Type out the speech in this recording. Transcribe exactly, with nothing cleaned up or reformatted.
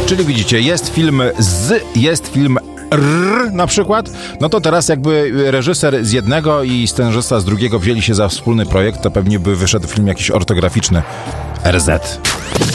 Czyli widzicie, jest film z, jest film R na przykład, no to teraz jakby reżyser z jednego i scenarzysta z drugiego wzięli się za wspólny projekt, to pewnie by wyszedł film jakiś ortograficzny R Z.